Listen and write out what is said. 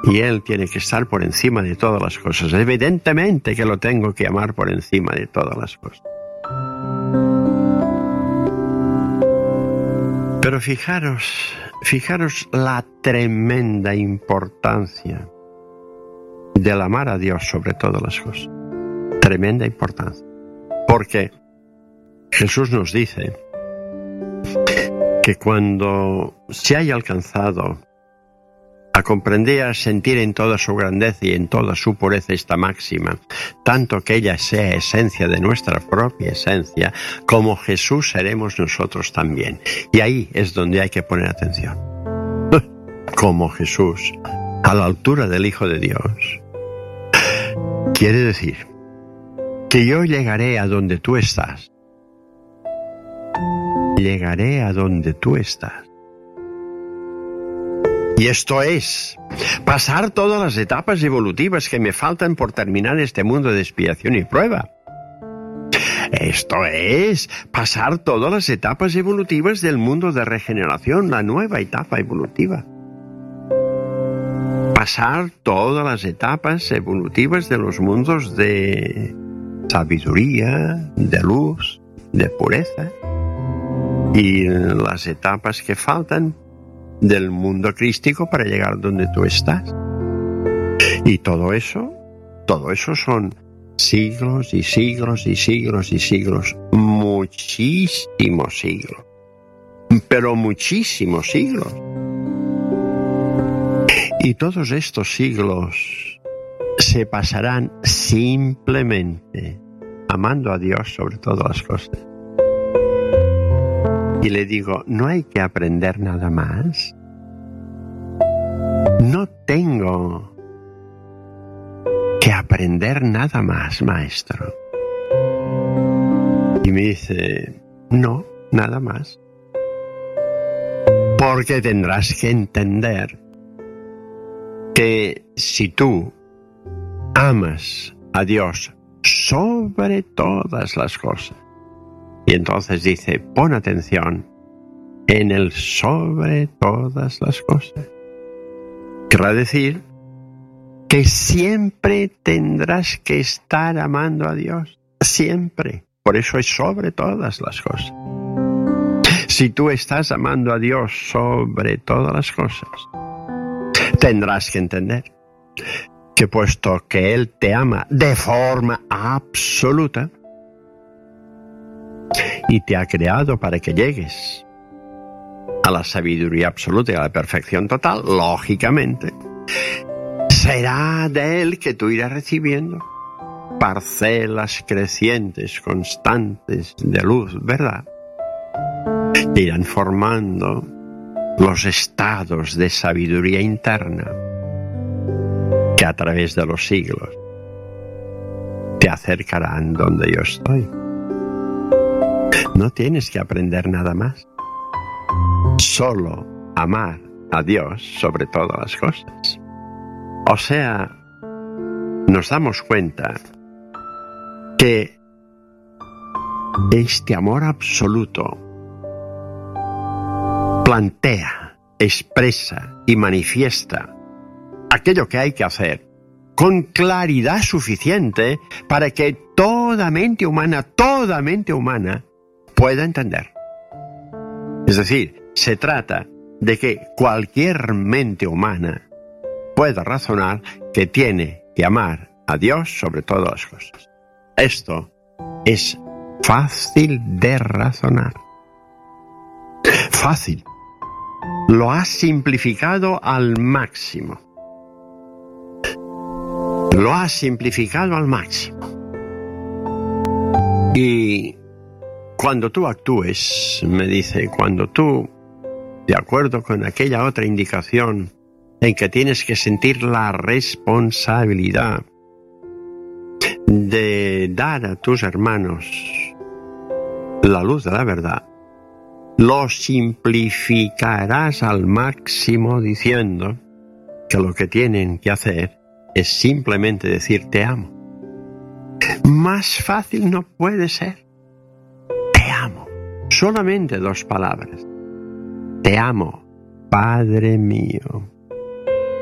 Y Él tiene que estar por encima de todas las cosas. Evidentemente que lo tengo que amar por encima de todas las cosas. Pero fijaros la tremenda importancia del amar a Dios sobre todas las cosas. Tremenda importancia. Porque Jesús nos dice que cuando se haya alcanzado a comprender, a sentir en toda su grandeza y en toda su pureza esta máxima, tanto que ella sea esencia de nuestra propia esencia, como Jesús seremos nosotros también. Y ahí es donde hay que poner atención. Como Jesús, a la altura del Hijo de Dios. Quiere decir que yo llegaré a donde tú estás. Llegaré a donde tú estás. Y esto es pasar todas las etapas evolutivas que me faltan por terminar este mundo de expiación y prueba. Esto es pasar todas las etapas evolutivas del mundo de regeneración, la nueva etapa evolutiva. Pasar todas las etapas evolutivas de los mundos de sabiduría, de luz, de pureza. Y las etapas que faltan del mundo crístico para llegar donde tú estás. Y todo eso son siglos y siglos y siglos y siglos, muchísimos siglos, pero muchísimos siglos. Y todos estos siglos se pasarán simplemente amando a Dios sobre todas las cosas. Y le digo, ¿no hay que aprender nada más? No tengo que aprender nada más, maestro. Y me dice, no, nada más. Porque tendrás que entender que si tú amas a Dios sobre todas las cosas, y entonces dice, pon atención en el sobre todas las cosas. Querrá decir que siempre tendrás que estar amando a Dios. Siempre. Por eso es sobre todas las cosas. Si tú estás amando a Dios sobre todas las cosas, tendrás que entender que puesto que Él te ama de forma absoluta, y te ha creado para que llegues a la sabiduría absoluta y a la perfección total, lógicamente, será de Él que tú irás recibiendo parcelas crecientes, constantes de luz, ¿verdad? Te irán formando los estados de sabiduría interna que a través de los siglos te acercarán donde yo estoy. No tienes que aprender nada más. Solo amar a Dios sobre todas las cosas. O sea, nos damos cuenta que este amor absoluto plantea, expresa y manifiesta aquello que hay que hacer con claridad suficiente para que toda mente humana pueda entender. Es decir, se trata de que cualquier mente humana pueda razonar que tiene que amar a Dios sobre todas las cosas. Esto es fácil de razonar. Fácil. Lo has simplificado al máximo. Lo has simplificado al máximo. Y cuando tú actúes, me dice, cuando tú, de acuerdo con aquella otra indicación en que tienes que sentir la responsabilidad de dar a tus hermanos la luz de la verdad, lo simplificarás al máximo diciendo que lo que tienen que hacer es simplemente decir te amo. Más fácil no puede ser. Te amo. Solamente 2 palabras. Te amo, Padre mío.